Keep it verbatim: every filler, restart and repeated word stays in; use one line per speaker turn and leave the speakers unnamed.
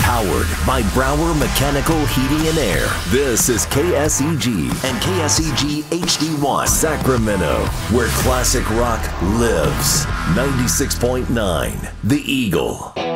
Powered by Brower Mechanical Heating and Air. This is K S E G and K S E G H D one Sacramento, where classic rock lives. ninety-six point nine The Eagle.